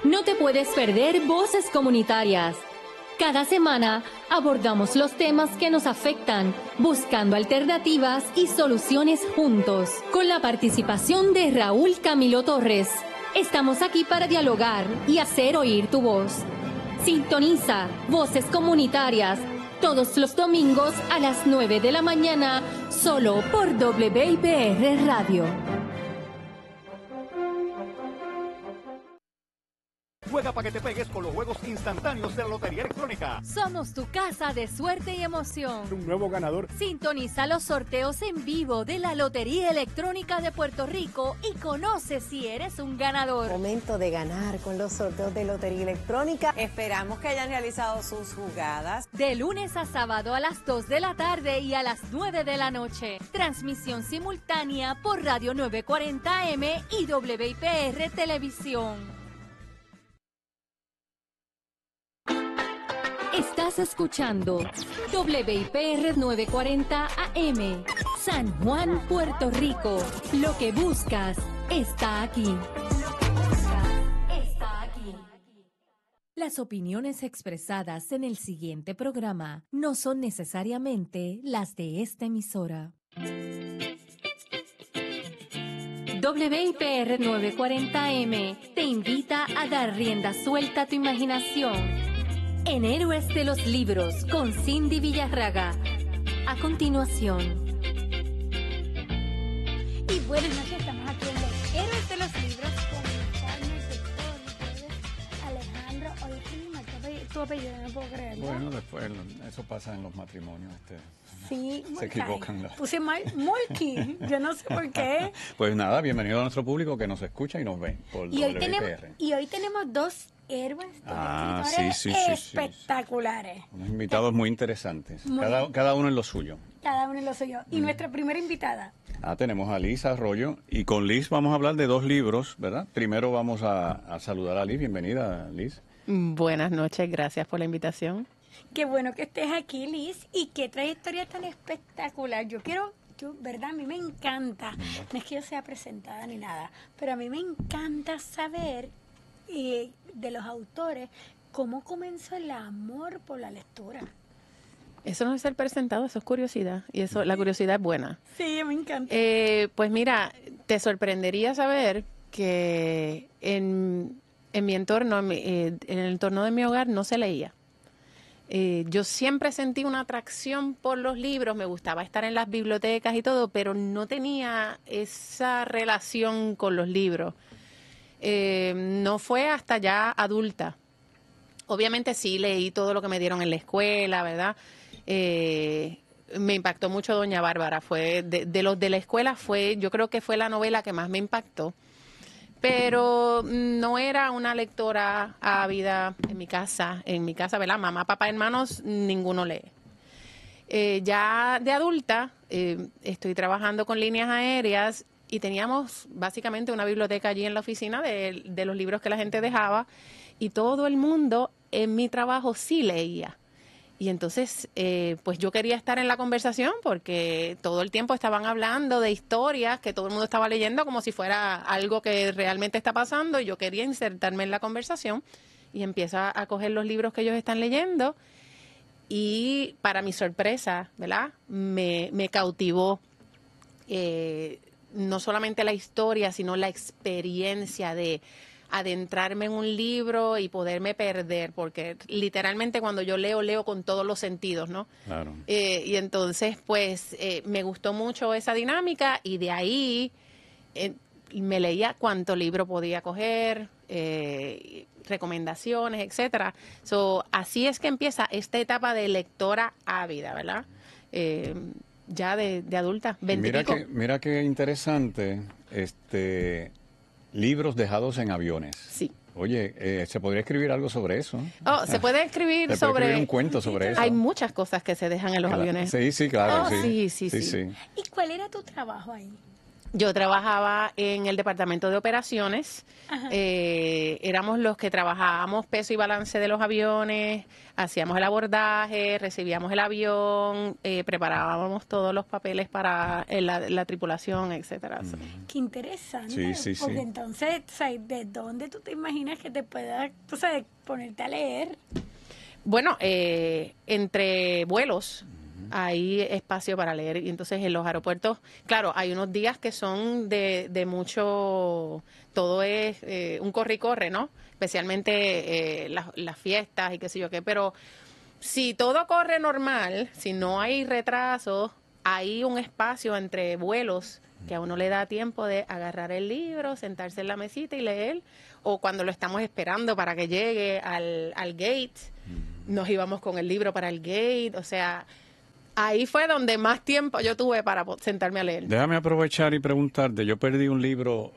No te puedes perder Voces Comunitarias. Cada semana abordamos los temas que nos afectan, buscando alternativas y soluciones juntos, con la participación de Raúl Camilo Torres. Estamos aquí para dialogar y hacer oír tu voz. Sintoniza Voces Comunitarias todos los domingos a las 9 de la mañana, solo por WIPR Radio. Juega para que te pegues con los juegos instantáneos de la Lotería Electrónica. Somos tu casa de suerte y emoción. Un nuevo ganador. Sintoniza los sorteos en vivo de la Lotería Electrónica de Puerto Rico y conoce si eres un ganador. Momento de ganar con los sorteos de Lotería Electrónica. Esperamos que hayan realizado sus jugadas. De lunes a sábado a las 2 de la tarde y a las 9 de la noche. Transmisión simultánea por Radio 940M y WIPR Televisión. Estás escuchando WIPR 940 AM, San Juan, Puerto Rico. Lo que buscas está aquí. Las opiniones expresadas en el siguiente programa no son necesariamente las de esta emisora. WIPR 940M te invita a dar rienda suelta a tu imaginación en Héroes de los Libros con Cindy Villarraga. A continuación. Y buenas noches, estamos aquí en los Héroes de los Libros con Carmen Sector, Alejandro. Oye, tu apellido, no puedo creerlo. Bueno, después eso pasa en los matrimonios. Sí, se equivocan. Puse mal, Mulky, yo no sé por qué. Pues nada, bienvenido a nuestro público que nos escucha y nos ve por WIPR. Y hoy tenemos dos héroes, espectaculares. Unos invitados muy interesantes, cada uno en lo suyo. Cada uno en lo suyo. Y nuestra primera invitada. Tenemos a Liz Arroyo, y con Liz vamos a hablar de dos libros, ¿verdad? Primero vamos a saludar a Liz. Bienvenida, Liz. Buenas noches, gracias por la invitación. Qué bueno que estés aquí, Liz, y qué trayectoria tan espectacular. ¿Verdad? A mí me encanta, no es que yo sea presentada ni nada, pero a mí me encanta saber de los autores cómo comenzó el amor por la lectura. Eso no es ser presentado, eso es curiosidad, y eso, la curiosidad es buena. Sí, me encanta. Pues mira, te sorprendería saber que en mi entorno, en el entorno de mi hogar no se leía. Yo siempre sentí una atracción por los libros, me gustaba estar en las bibliotecas y todo, pero no tenía esa relación con los libros. No fue hasta ya adulta. Obviamente sí leí todo lo que me dieron en la escuela, ¿verdad? Me impactó mucho Doña Bárbara. Fue de los de la escuela, yo creo que fue la novela que más me impactó. Pero no era una lectora ávida en mi casa, ¿verdad? Mamá, papá, hermanos, ninguno lee. Ya de adulta estoy trabajando con líneas aéreas y teníamos básicamente una biblioteca allí en la oficina de los libros que la gente dejaba, y todo el mundo en mi trabajo sí leía. Y entonces, pues yo quería estar en la conversación porque todo el tiempo estaban hablando de historias que todo el mundo estaba leyendo como si fuera algo que realmente está pasando, y yo quería insertarme en la conversación y empiezo a coger los libros que ellos están leyendo, y para mi sorpresa, ¿verdad? Me cautivó no solamente la historia, sino la experiencia de adentrarme en un libro y poderme perder, porque literalmente cuando yo leo con todos los sentidos, ¿no? Claro. Y entonces, pues, me gustó mucho esa dinámica, y de ahí me leía cuánto libro podía coger, recomendaciones, etcétera. Así es que empieza esta etapa de lectora ávida, ¿verdad? Ya de adulta, 20 Mira qué interesante, libros dejados en aviones. Sí. Oye, ¿se podría escribir algo sobre eso? Se puede escribir ¿Se puede escribir un cuento sobre eso? Hay muchas cosas que se dejan en los aviones. Sí, claro. Sí. ¿Y cuál era tu trabajo ahí? Yo trabajaba en el departamento de operaciones. Éramos los que trabajábamos peso y balance de los aviones, hacíamos el abordaje, recibíamos el avión, preparábamos todos los papeles para la tripulación, etcétera. Qué interesante. Sí, sí, sí. Porque entonces, o sea, ¿de dónde tú te imaginas que te puedas, o sea, ponerte a leer? Bueno, entre vuelos hay espacio para leer, y entonces en los aeropuertos, claro, hay unos días que son de mucho, todo es un corre y corre, ¿no? Especialmente las fiestas y qué sé yo qué, pero si todo corre normal, si no hay retrasos, hay un espacio entre vuelos que a uno le da tiempo de agarrar el libro, sentarse en la mesita y leer, o cuando lo estamos esperando para que llegue al gate, nos íbamos con el libro para el gate, o sea, ahí fue donde más tiempo yo tuve para sentarme a leer. Déjame aprovechar y preguntarte, yo perdí un libro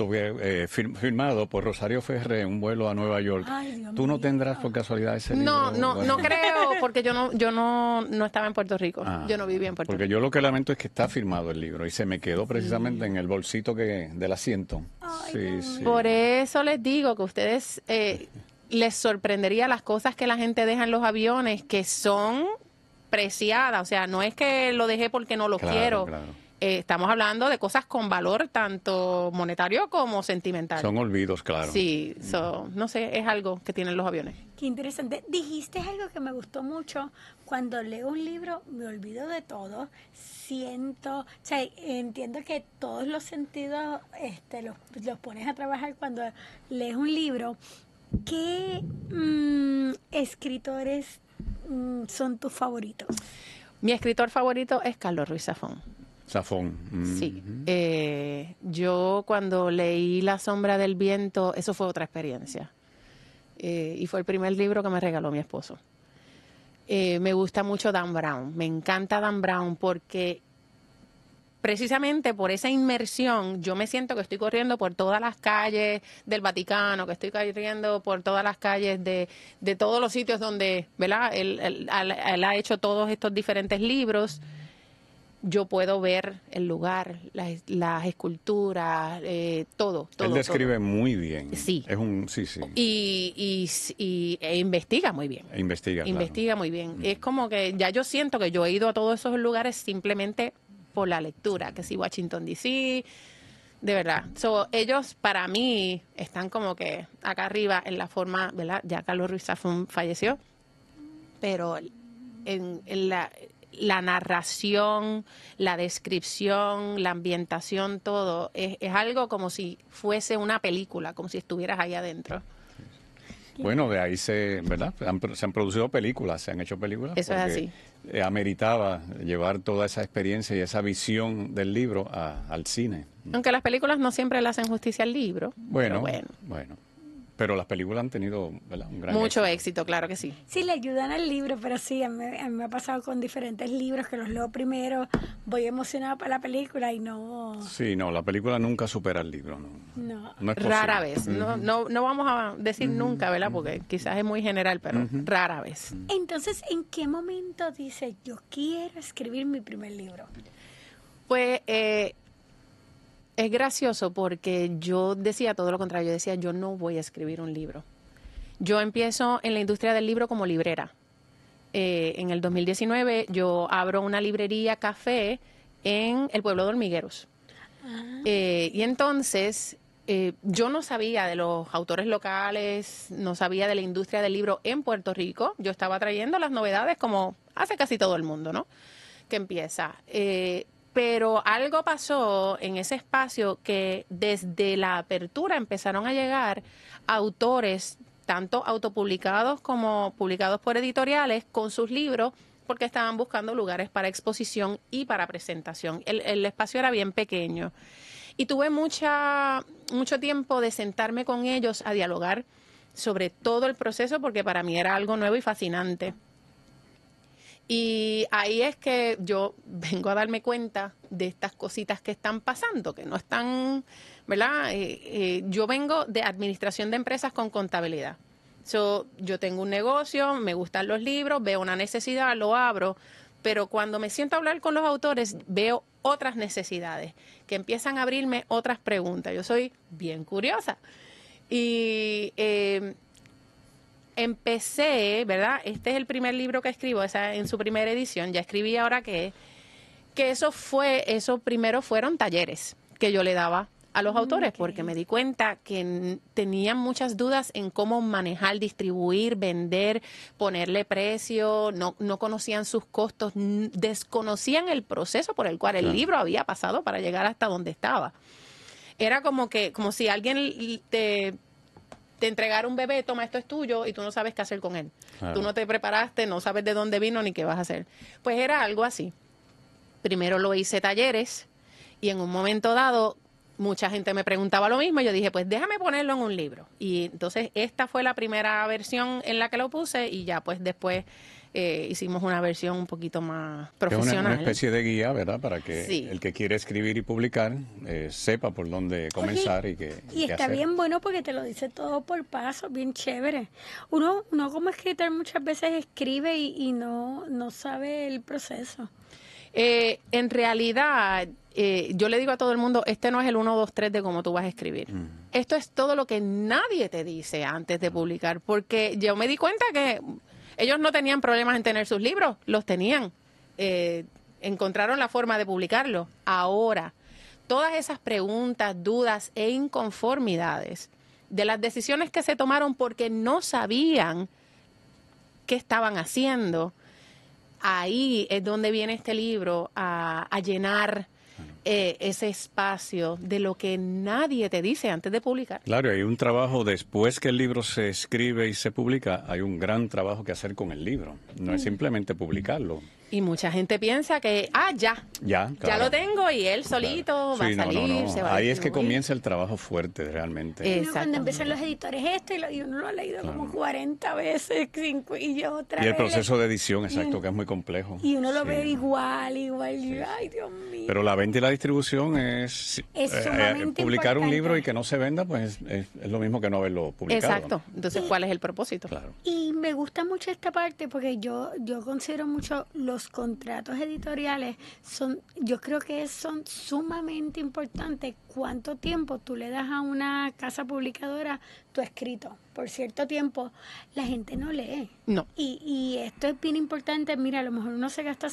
firmado por Rosario Ferré en un vuelo a Nueva York. Ay, Dios ¿Tú no mío. tendrás por casualidad ese libro? No creo, porque yo no estaba en Puerto Rico, yo no vivía en Puerto porque Rico. yo lo que lamento es que está firmado el libro y se me quedó precisamente en el bolsito del asiento. Sí. Por eso les digo que ustedes les sorprendería las cosas que la gente deja en los aviones, que son preciadas, o sea, no es que lo dejé porque no lo quiero. Claro. Estamos hablando de cosas con valor tanto monetario como sentimental. Son olvidos, claro. Sí, no sé, es algo que tienen los aviones. Qué interesante. Dijiste algo que me gustó mucho. Cuando leo un libro me olvido de todo. Siento, o sea, entiendo que todos los sentidos los pones a trabajar cuando lees un libro. ¿Qué escritores son tus favoritos? Mi escritor favorito es Carlos Ruiz Zafón. Zafón. Sí. Yo cuando leí La sombra del viento, eso fue otra experiencia. Y fue el primer libro que me regaló mi esposo. Me gusta mucho Dan Brown. Me encanta Dan Brown porque precisamente por esa inmersión yo me siento que estoy corriendo por todas las calles del Vaticano, que estoy corriendo por todas las calles de todos los sitios donde, ¿verdad? Él ha hecho todos estos diferentes libros. Yo puedo ver el lugar, las esculturas, todo. Él describe todo. muy bien. Sí. Sí. E investiga muy bien. Investiga muy bien. Es como que ya yo siento que yo he ido a todos esos lugares simplemente por la lectura, que sí, Washington D.C., de verdad. Ellos para mí están como que acá arriba en la forma, ¿verdad? Ya Carlos Ruiz Zafón falleció, pero en la narración, la descripción, la ambientación, todo, es algo como si fuese una película, como si estuvieras ahí adentro. Bueno, de ahí se han producido películas, se han hecho películas. Eso es así. Ameritaba llevar toda esa experiencia y esa visión del libro al cine. Aunque las películas no siempre le hacen justicia al libro. Bueno. Pero las películas han tenido, ¿verdad?, un gran mucho éxito, claro que sí. Sí, le ayudan al libro, pero sí, a mí me ha pasado con diferentes libros que los leo primero, voy emocionada para la película y no... Sí, no, la película nunca supera el libro, no es posible. Rara vez, no vamos a decir nunca, ¿verdad? Porque quizás es muy general, pero rara vez. Entonces, ¿en qué momento dices, yo quiero escribir mi primer libro? Pues es gracioso porque yo decía todo lo contrario. Yo decía, yo no voy a escribir un libro. Yo empiezo en la industria del libro como librera. En el 2019 yo abro una librería café en el pueblo de Hormigueros. Y entonces yo no sabía de los autores locales, no sabía de la industria del libro en Puerto Rico. Yo estaba trayendo las novedades como hace casi todo el mundo, ¿no? Que empieza. Pero algo pasó en ese espacio que desde la apertura empezaron a llegar autores, tanto autopublicados como publicados por editoriales, con sus libros, porque estaban buscando lugares para exposición y para presentación. El espacio era bien pequeño. Y tuve mucho tiempo de sentarme con ellos a dialogar sobre todo el proceso, porque para mí era algo nuevo y fascinante. Y ahí es que yo vengo a darme cuenta de estas cositas que están pasando, que no están, ¿verdad? Yo vengo de administración de empresas con contabilidad. Yo tengo un negocio, me gustan los libros, veo una necesidad, lo abro, pero cuando me siento a hablar con los autores veo otras necesidades, que empiezan a abrirme otras preguntas. Yo soy bien curiosa. Y empecé, ¿verdad? Este es el primer libro que escribo, esa en su primera edición. Ya escribí ahora que eso primero fueron talleres que yo le daba a los autores, porque me di cuenta que tenían muchas dudas en cómo manejar, distribuir, vender, ponerle precio, no conocían sus costos, desconocían el proceso por el cual el libro había pasado para llegar hasta donde estaba. Era como si alguien te entregara un bebé, toma, esto es tuyo, y tú no sabes qué hacer con él. Claro. Tú no te preparaste, no sabes de dónde vino ni qué vas a hacer. Pues era algo así. Primero lo hice talleres, y en un momento dado mucha gente me preguntaba lo mismo, y yo dije, pues déjame ponerlo en un libro. Y entonces esta fue la primera versión en la que lo puse, y ya pues después hicimos una versión un poquito más profesional. Una especie de guía, ¿verdad? Para que el que quiere escribir y publicar sepa por dónde comenzar. Oye, y qué está hacer. bien bueno porque te lo dice todo por paso, bien chévere. Uno como escritor muchas veces escribe y no sabe el proceso. En realidad, yo le digo a todo el mundo, este no es el 1, 2, 3 de cómo tú vas a escribir. Esto es todo lo que nadie te dice antes de publicar, porque yo me di cuenta que ellos no tenían problemas en tener sus libros, los tenían. Encontraron la forma de publicarlo. Ahora, todas esas preguntas, dudas e inconformidades de las decisiones que se tomaron porque no sabían qué estaban haciendo, ahí es donde viene este libro a llenar ese espacio de lo que nadie te dice antes de publicar. Claro, hay un trabajo después que el libro se escribe y se publica, hay un gran trabajo que hacer con el libro. No es simplemente publicarlo. Y mucha gente piensa que, ya lo tengo y él solito va a salir, se va a ahí es que distribuir. comienza el trabajo fuerte, realmente. Cuando empiezan los editores y uno lo ha leído como 40 veces, 5 y yo otra vez. Y el proceso de edición, exacto, que es muy complejo. Y uno lo ve igual. Y, ay, Dios mío. Pero la venta y la distribución es sumamente publicar un importante. libro y que no se venda, pues es lo mismo que no haberlo publicado. Exacto. Entonces, ¿cuál es el propósito? Claro. Y me gusta mucho esta parte porque yo considero mucho los contratos editoriales yo creo que son sumamente importantes. ¿Cuánto tiempo tú le das a una casa publicadora tu escrito? Por cierto tiempo, la gente no lee. No. Y esto es bien importante. Mira, a lo mejor uno se gasta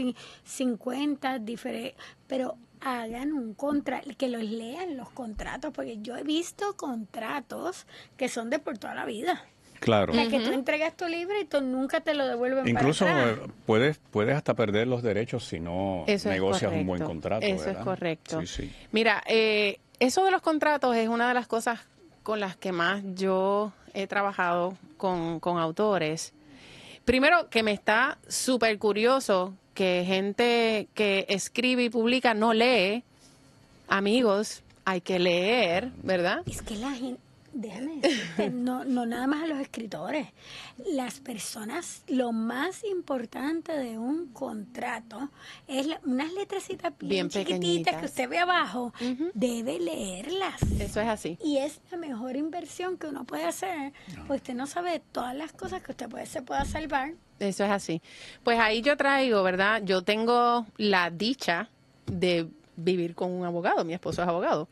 150 diferentes, pero hagan un contrato, que los lean los contratos, porque yo he visto contratos que son de por toda la vida. Claro. Que tú entregas tu libro y tú nunca te lo devuelven Incluso para atrás. puedes hasta perder los derechos si no negocias un buen contrato. Eso ¿verdad? es correcto. Sí. Mira, eso de los contratos es una de las cosas con las que más yo he trabajado con autores. Primero, que me está súper curioso que gente que escribe y publica no lee. Amigos, hay que leer, ¿verdad? Es que la gente, déjame decirte, no nada más a los escritores. Las personas, lo más importante de un contrato es unas letrecitas bien chiquititas pequeñitas que usted ve abajo. Debe leerlas. Eso es así. Y es la mejor inversión que uno puede hacer, porque usted no sabe todas las cosas que usted se pueda salvar. Eso es así. Pues ahí yo traigo, ¿verdad? Yo tengo la dicha de vivir con un abogado. Mi esposo es abogado.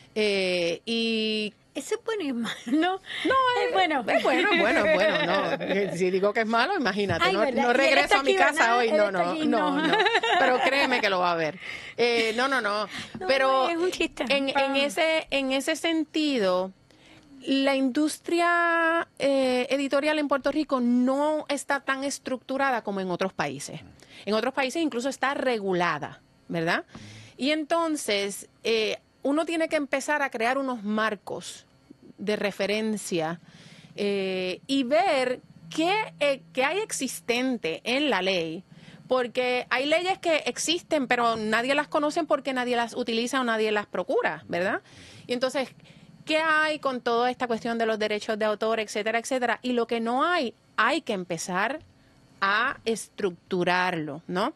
Y Eso es bueno y malo, ¿no? no, es bueno. Es bueno, no. Si digo que es malo, imagínate, Ay, ¿verdad? no Y él regreso está a mi aquí, casa ¿verdad? hoy, Él está aquí, no. Pero créeme que lo va a ver. No. Pero es un chiste. en ese sentido, la industria editorial en Puerto Rico no está tan estructurada como en otros países. En otros países incluso está regulada, ¿verdad? Y entonces uno tiene que empezar a crear unos marcos de referencia y ver qué hay existente en la ley, porque hay leyes que existen, pero nadie las conoce porque nadie las utiliza o nadie las procura, ¿verdad? Y entonces, ¿qué hay con toda esta cuestión de los derechos de autor, etcétera, etcétera? Y lo que no hay que empezar a estructurarlo, ¿no?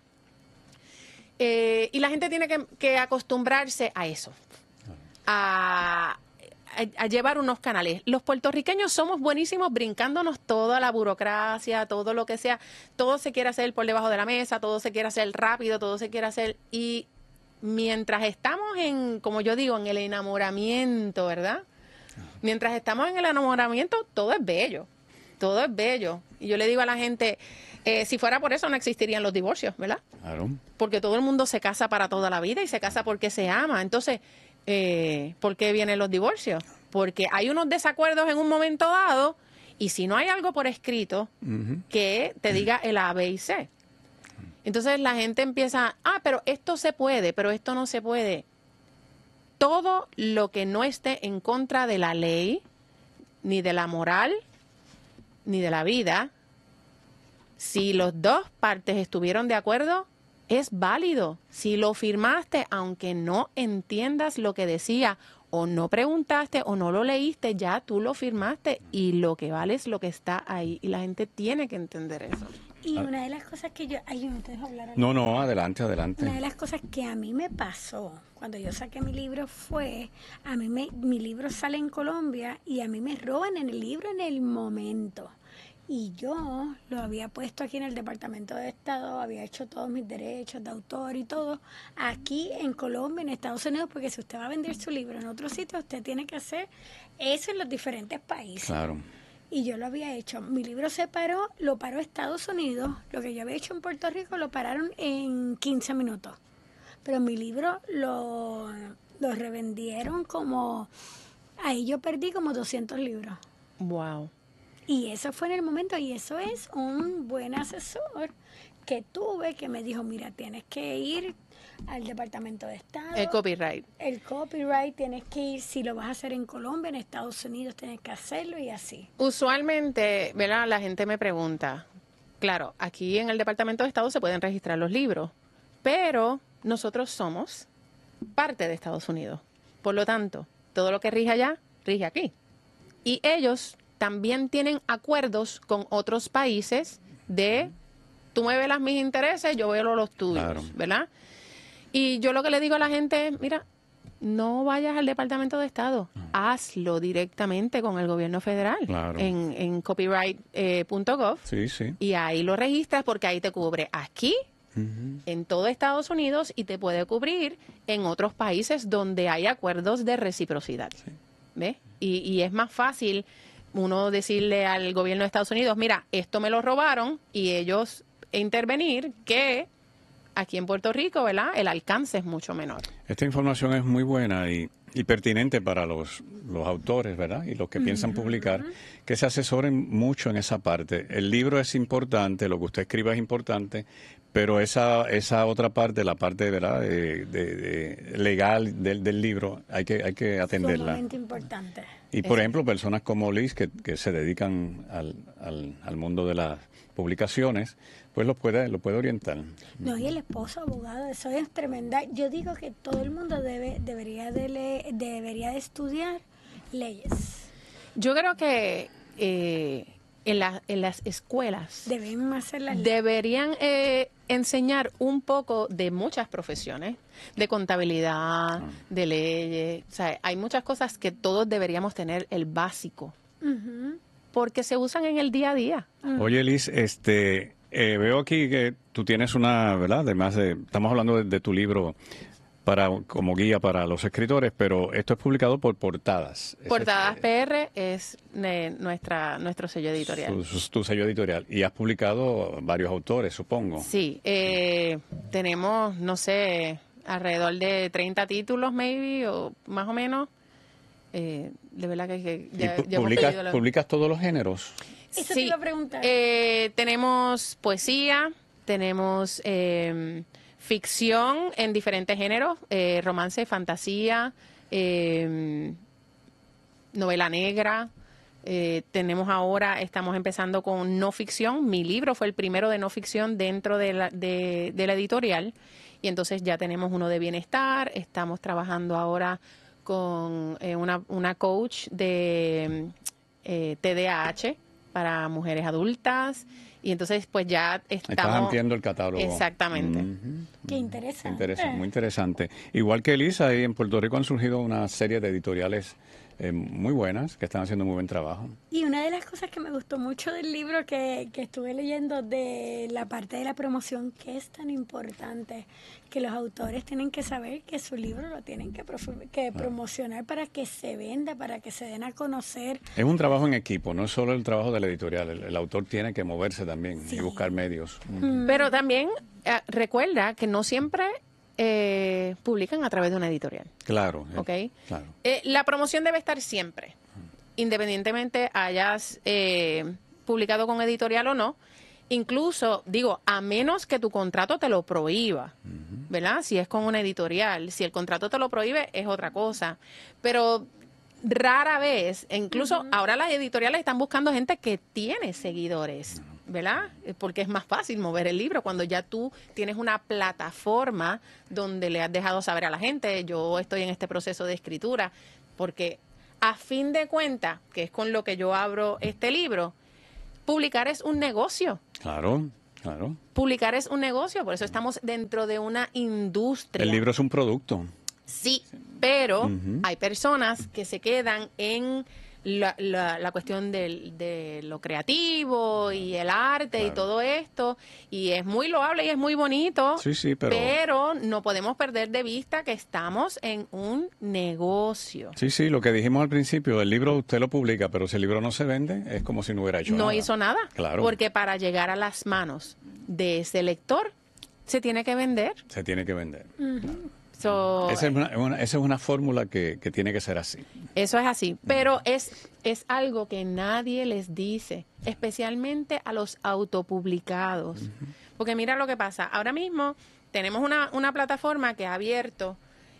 Y la gente tiene que acostumbrarse a eso, a llevar unos canales. Los puertorriqueños somos buenísimos brincándonos toda la burocracia, todo lo que sea. Todo se quiere hacer por debajo de la mesa, todo se quiere hacer rápido, todo se quiere hacer. Y mientras estamos como yo digo, en el enamoramiento, ¿verdad? Mientras estamos en el enamoramiento, todo es bello. Todo es bello. Y yo le digo a la gente, si fuera por eso no existirían los divorcios, ¿verdad? Claro. Porque todo el mundo se casa para toda la vida y se casa porque se ama. Entonces, ¿por qué vienen los divorcios? Porque hay unos desacuerdos en un momento dado y si no hay algo por escrito que te diga el A, B y C. Entonces la gente empieza, pero esto se puede, pero esto no se puede. Todo lo que no esté en contra de la ley, ni de la moral, ni de la vida, si los dos partes estuvieron de acuerdo, es válido. Si lo firmaste, aunque no entiendas lo que decía, o no preguntaste, o no lo leíste, ya tú lo firmaste y lo que vale es lo que está ahí. Y la gente tiene que entender eso. Y una de las cosas que yo no te dejo hablar. No, adelante. Una de las cosas que a mí me pasó cuando yo saqué mi libro fue, mi libro sale en Colombia y a mí me roban en el libro en el momento. Y yo lo había puesto aquí en el Departamento de Estado, había hecho todos mis derechos de autor y todo, aquí en Colombia, en Estados Unidos, porque si usted va a vender su libro en otro sitio, usted tiene que hacer eso en los diferentes países. Claro. Y yo lo había hecho. Mi libro lo paró Estados Unidos. Lo que yo había hecho en Puerto Rico lo pararon en 15 minutos. Pero mi libro lo revendieron ahí yo perdí como 200 libros. Wow. Y eso fue en el momento. Y eso es un buen asesor que tuve que me dijo, mira, tienes que ir al Departamento de Estado. El copyright. El copyright, tienes que ir, si lo vas a hacer en Colombia, en Estados Unidos, tienes que hacerlo y así. Usualmente, ¿verdad? La gente me pregunta, claro, aquí en el Departamento de Estado se pueden registrar los libros, pero nosotros somos parte de Estados Unidos. Por lo tanto, todo lo que rige allá, rige aquí. Y ellos también tienen acuerdos con otros países tú me velas mis intereses, yo veo los tuyos, claro. ¿Verdad? Y yo lo que le digo a la gente es, mira, no vayas al Departamento de Estado, hazlo directamente con el gobierno federal, claro. en copyright.gov, sí. Y ahí lo registras porque ahí te cubre aquí, en todo Estados Unidos y te puede cubrir en otros países donde hay acuerdos de reciprocidad. Sí. ¿Ves? Y es más fácil uno decirle al gobierno de Estados Unidos, mira, esto me lo robaron y ellos intervenir que aquí en Puerto Rico, ¿verdad? El alcance es mucho menor. Esta información es muy buena y pertinente para los autores, ¿verdad? Y los que piensan publicar, que se asesoren mucho en esa parte. El libro es importante, lo que usted escriba es importante, pero esa otra parte, la parte, ¿verdad? de legal del libro, hay que atenderla. Sumamente importante. Y por ejemplo, personas como Liz, que se dedican al mundo de las publicaciones, pues lo puede orientar. No, y el esposo abogado, eso es tremenda. Yo digo que todo el mundo debería de estudiar leyes. Yo creo que en las escuelas deben hacer las deberían enseñar un poco de muchas profesiones, de contabilidad, de leyes. O sea, hay muchas cosas que todos deberíamos tener el básico, porque se usan en el día a día. Oye, Liz, veo aquí que tú tienes ¿verdad? Además estamos hablando de tu libro como guía para los escritores, pero esto es publicado por Portadas. Portadas PR es nuestro sello editorial. Tu sello editorial. Y has publicado varios autores, supongo. Sí, tenemos, no sé, alrededor de 30 títulos, maybe, o más o menos. De verdad que ya ¿Publicas todos los géneros? Eso te iba a preguntar. Tenemos poesía, tenemos ficción en diferentes géneros, romance, fantasía, novela negra. Estamos empezando con no ficción. Mi libro fue el primero de no ficción dentro de la editorial. Y entonces ya tenemos uno de bienestar. Estamos trabajando ahora con una coach de TDAH para mujeres adultas. Y entonces pues ya estamos... Estás ampliando el catálogo. Exactamente. Qué interesante. Muy interesante. Igual que Elisa, ahí en Puerto Rico han surgido una serie de editoriales muy buenas, que están haciendo muy buen trabajo. Y una de las cosas que me gustó mucho del libro que estuve leyendo de la parte de la promoción, que es tan importante, que los autores tienen que saber que su libro lo tienen que promocionar para que se venda, para que se den a conocer. Es un trabajo en equipo, no es solo el trabajo de la editorial, el autor tiene que moverse también y buscar medios. Pero también recuerda que no siempre publican a través de una editorial. Claro. ¿Ok? Claro. La promoción debe estar siempre, independientemente hayas publicado con editorial o no. Incluso, digo, a menos que tu contrato te lo prohíba, ¿verdad? Si es con una editorial, si el contrato te lo prohíbe, es otra cosa. Pero rara vez, incluso ahora las editoriales están buscando gente que tiene seguidores, ¿verdad? Porque es más fácil mover el libro cuando ya tú tienes una plataforma donde le has dejado saber a la gente, yo estoy en este proceso de escritura, porque a fin de cuentas, que es con lo que yo abro este libro, publicar es un negocio. Claro. Publicar es un negocio, por eso estamos dentro de una industria. El libro es un producto. Sí, pero hay personas que se quedan en la cuestión de lo creativo y el arte y todo esto, y es muy loable y es muy bonito, pero no podemos perder de vista que estamos en un negocio. Sí, lo que dijimos al principio, el libro usted lo publica, pero si el libro no se vende, es como si no hubiera hecho nada. No hizo nada, claro. Porque para llegar a las manos de ese lector, se tiene que vender. Se tiene que vender. Esa es una fórmula que tiene que ser así. Eso es así, pero es algo que nadie les dice, especialmente a los autopublicados. Porque mira lo que pasa, ahora mismo tenemos una plataforma que ha abierto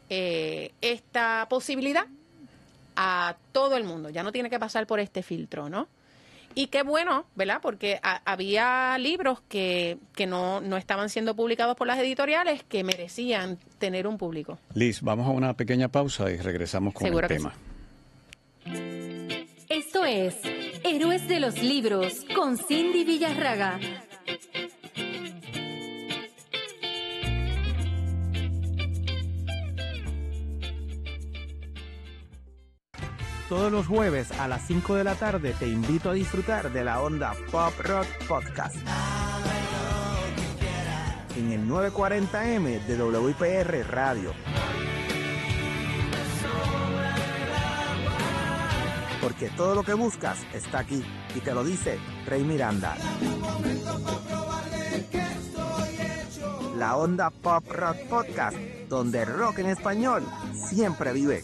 esta posibilidad a todo el mundo, ya no tiene que pasar por este filtro, ¿no? Y qué bueno, ¿verdad? Porque había libros que no estaban siendo publicados por las editoriales que merecían tener un público. Liz, vamos a una pequeña pausa y regresamos con el tema. Sí. Esto es Héroes de los Libros con Cindy Villarraga. Todos los jueves a las 5 de la tarde te invito a disfrutar de la Onda Pop Rock Podcast en el 940M de WIPR Radio. Porque todo lo que buscas está aquí, y te lo dice Rey Miranda. La Onda Pop Rock Podcast, donde el rock en español siempre vive.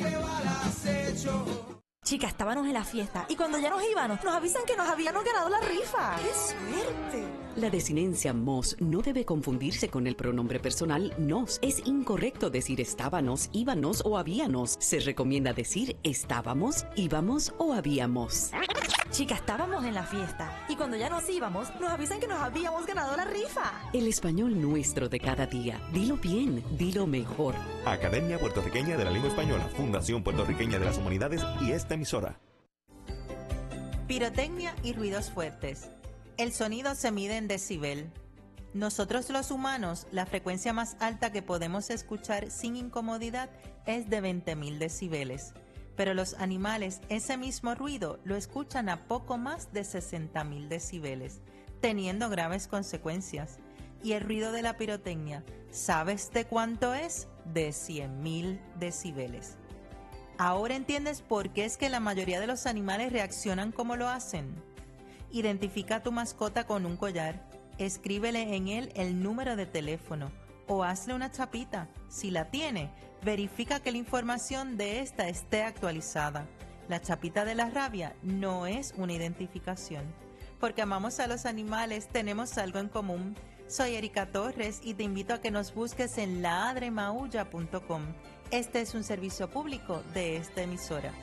Chicas, estábamos en la fiesta y cuando ya nos íbamos, nos avisan que nos habíamos ganado la rifa. ¡Qué suerte! La desinencia mos no debe confundirse con el pronombre personal nos. Es incorrecto decir estábamos, íbamos o habíamos. Se recomienda decir estábamos, íbamos o habíamos. Chicas, estábamos en la fiesta y cuando ya nos íbamos, nos avisan que nos habíamos ganado la rifa. El español nuestro de cada día. Dilo bien, dilo mejor. Academia Puertorriqueña de la Lengua Española, Fundación Puertorriqueña de las Humanidades y esta emisora. Pirotecnia y ruidos fuertes. El sonido se mide en decibel. Nosotros los humanos, la frecuencia más alta que podemos escuchar sin incomodidad es de 20.000 decibeles. Pero los animales ese mismo ruido lo escuchan a poco más de 60.000 decibeles, teniendo graves consecuencias. Y el ruido de la pirotecnia, ¿sabes de cuánto es? De 100.000 decibeles. Ahora entiendes por qué es que la mayoría de los animales reaccionan como lo hacen. Identifica a tu mascota con un collar, escríbele en él el número de teléfono o hazle una chapita. Si la tiene, verifica que la información de esta esté actualizada. La chapita de la rabia no es una identificación. Porque amamos a los animales, tenemos algo en común. Soy Erika Torres y te invito a que nos busques en ladremaulla.com. Este es un servicio público de esta emisora.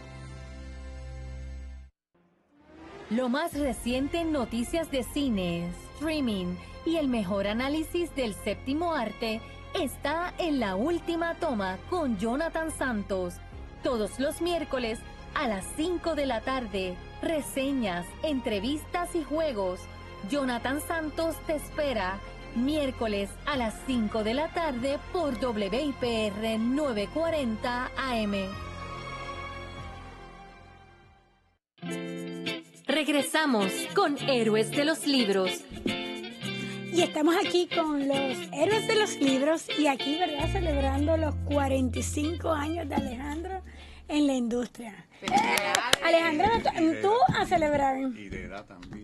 Lo más reciente en noticias de cine, streaming y el mejor análisis del séptimo arte está en La Última Toma con Jonathan Santos. Todos los miércoles a las 5 de la tarde. Reseñas, entrevistas y juegos. Jonathan Santos te espera miércoles a las 5 de la tarde por WIPR 940 AM. Regresamos con Héroes de los Libros. Y estamos aquí con los Héroes de los Libros y aquí, ¿verdad?, celebrando los 45 años de Alejandro en la industria. Alejandro, tú a celebrar. Y de edad también.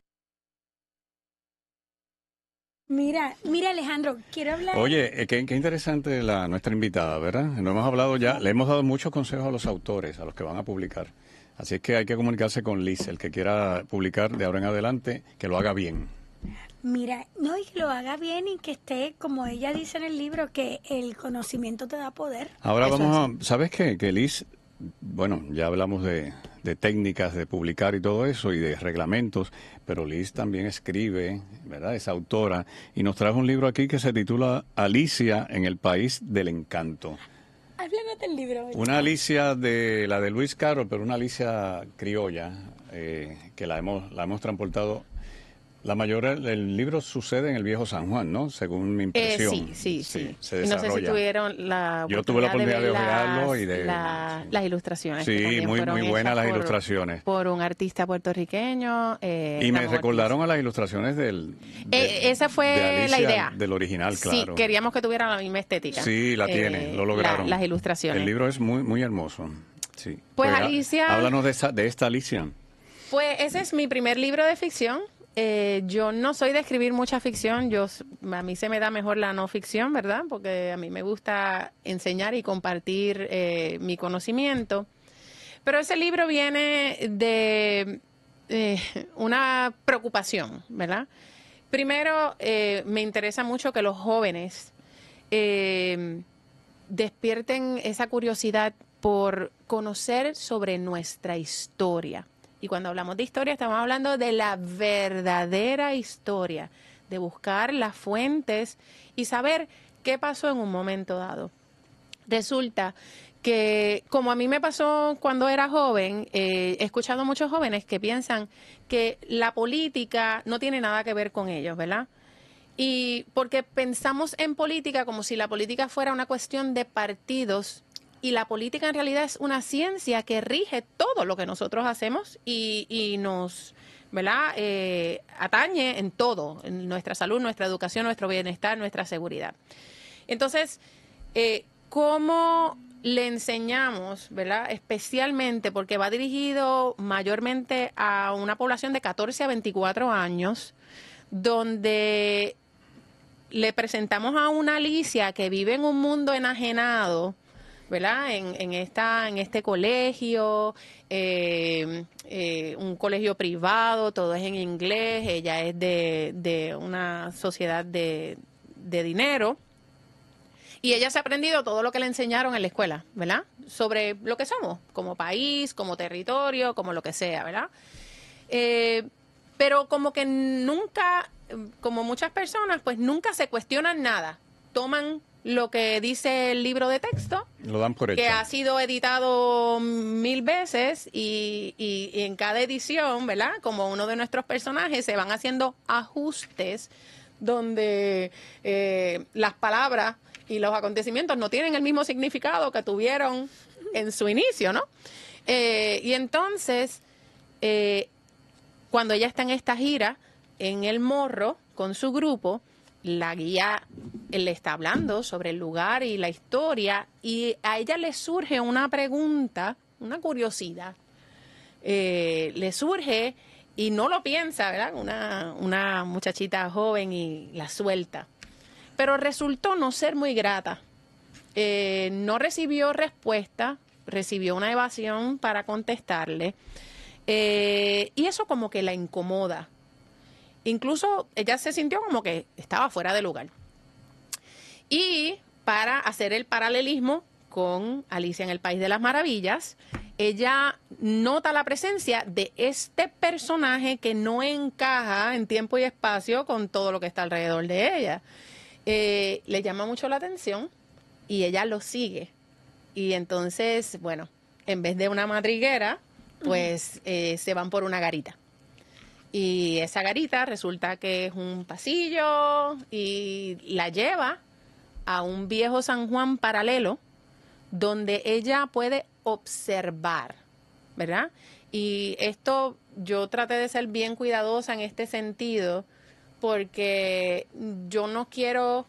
Mira, Alejandro, quiero hablar. Oye, qué interesante nuestra invitada, ¿verdad? No hemos hablado ya, le hemos dado muchos consejos a los autores, a los que van a publicar. Así es que hay que comunicarse con Liz, el que quiera publicar de ahora en adelante, que lo haga bien. Mira, no, y que lo haga bien y que esté, como ella dice en el libro, que el conocimiento te da poder. Ahora ¿sabes qué? Que Liz, bueno, ya hablamos de técnicas de publicar y todo eso y de reglamentos, pero Liz también escribe, ¿verdad? Es autora y nos trajo un libro aquí que se titula Alicia en el País del Encanto. Háblanos del libro. Una Alicia de la de Lewis Carroll, pero una Alicia criolla, que la hemos transportado. La mayoría del libro sucede en el viejo San Juan, ¿no? Según mi impresión. Sí. Se y no sé si tuvieron Yo tuve la oportunidad de ojearlo y de las ilustraciones. Sí, muy buenas las ilustraciones. Por un artista puertorriqueño. Y me recordaron a las ilustraciones esa fue Alicia, la idea. Del original, claro. Sí, queríamos que tuviera la misma estética. Sí, la tiene, lo lograron. Las ilustraciones. El libro es muy hermoso. Sí. Pues Alicia. Háblanos de esta Alicia. Pues ese es mi primer libro de ficción. Yo no soy de escribir mucha ficción, a mí se me da mejor la no ficción, ¿verdad? Porque a mí me gusta enseñar y compartir mi conocimiento. Pero ese libro viene de una preocupación, ¿verdad? Primero, me interesa mucho que los jóvenes despierten esa curiosidad por conocer sobre nuestra historia. Y cuando hablamos de historia, estamos hablando de la verdadera historia, de buscar las fuentes y saber qué pasó en un momento dado. Resulta que, como a mí me pasó cuando era joven, he escuchado a muchos jóvenes que piensan que la política no tiene nada que ver con ellos, ¿verdad? Y porque pensamos en política como si la política fuera una cuestión de partidos. Y la política en realidad es una ciencia que rige todo lo que nosotros hacemos y nos, ¿verdad?, atañe en todo, en nuestra salud, nuestra educación, nuestro bienestar, nuestra seguridad. Entonces, ¿cómo le enseñamos, ¿verdad?, especialmente porque va dirigido mayormente a una población de 14 a 24 años, donde le presentamos a una Alicia que vive en un mundo enajenado, ¿verdad? En este colegio, un colegio privado, todo es en inglés, ella es de una sociedad de dinero y ella se ha aprendido todo lo que le enseñaron en la escuela, ¿verdad? Sobre lo que somos, como país, como territorio, como lo que sea, ¿verdad? Pero como que nunca, como muchas personas, pues nunca se cuestionan nada, toman lo que dice el libro de texto, lo dan por hecho, que ha sido editado 1000 veces y en cada edición, ¿verdad?, como uno de nuestros personajes, se van haciendo ajustes donde las palabras y los acontecimientos no tienen el mismo significado que tuvieron en su inicio, ¿no? Y entonces, cuando ella está en esta gira, en El Morro, con su grupo, la guía le está hablando sobre el lugar y la historia y a ella le surge una pregunta, una curiosidad. Le surge y no lo piensa, ¿verdad? Una muchachita joven y la suelta. Pero resultó no ser muy grata. No recibió respuesta, recibió una evasión para contestarle. Y eso como que la incomoda. Incluso ella se sintió como que estaba fuera de lugar. Y para hacer el paralelismo con Alicia en el País de las Maravillas, ella nota la presencia de este personaje que no encaja en tiempo y espacio con todo lo que está alrededor de ella. Le llama mucho la atención y ella lo sigue. Y entonces, bueno, en vez de una madriguera, pues se van por una garita. Y esa garita resulta que es un pasillo y la lleva a un viejo San Juan paralelo donde ella puede observar, ¿verdad? Y esto yo traté de ser bien cuidadosa en este sentido porque yo no quiero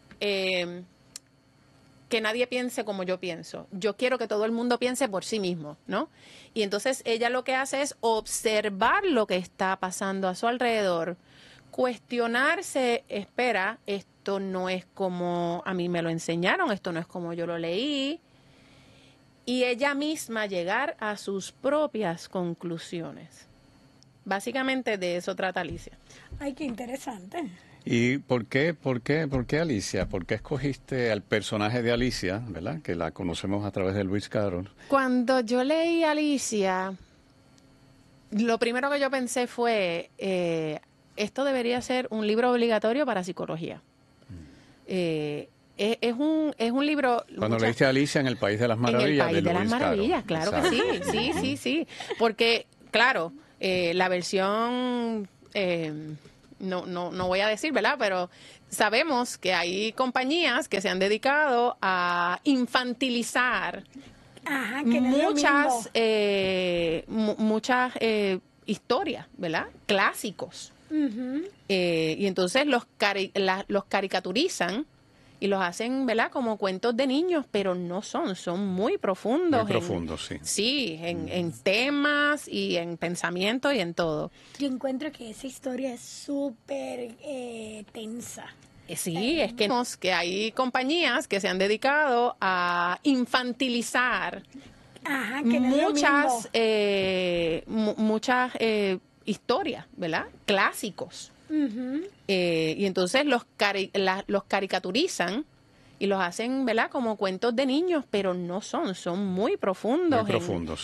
que nadie piense como yo pienso. Yo quiero que todo el mundo piense por sí mismo, ¿no? Y entonces ella lo que hace es observar lo que está pasando a su alrededor, cuestionarse, espera, esto no es como a mí me lo enseñaron, esto no es como yo lo leí, y ella misma llegar a sus propias conclusiones. Básicamente de eso trata Alicia. Ay, qué interesante. ¿Y por qué Alicia? ¿Por qué escogiste al personaje de Alicia, verdad? Que la conocemos a través de Lewis Carroll. Cuando yo leí Alicia, lo primero que yo pensé fue, esto debería ser un libro obligatorio para psicología. Es un libro... Cuando leíste Alicia en el País de las Maravillas. En el País de las Maravillas, claro que sí. Sí. Porque, claro, la versión... No voy a decir, ¿verdad? Pero sabemos que hay compañías que se han dedicado a infantilizar muchas historias, ¿verdad? Clásicos. Y entonces los caricaturizan y los hacen, ¿verdad? Como cuentos de niños, pero no son muy profundos. Muy profundos, sí. Sí, en temas y en pensamiento y en todo. Yo encuentro que esa historia es súper tensa. Sí, es que hay compañías que se han dedicado a infantilizar muchas historias, ¿verdad? Clásicos. Y entonces los caricaturizan y los hacen, ¿verdad? Como cuentos de niños, pero no son muy profundos. Muy profundos.